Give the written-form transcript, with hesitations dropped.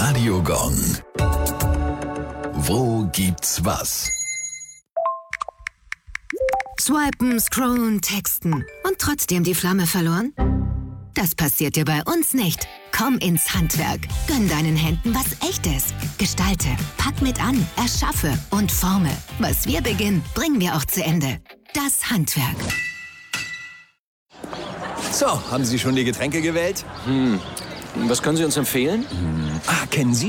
Radio Gong. Wo gibt's was? Swipen, scrollen, texten und trotzdem die Flamme verloren? Das passiert dir bei uns nicht. Komm ins Handwerk. Gönn deinen Händen was Echtes. Gestalte, pack mit an, erschaffe und forme. Was wir beginnen, bringen wir auch zu Ende. Das Handwerk. So, haben Sie schon die Getränke gewählt? Was können Sie uns empfehlen? Kennen Sie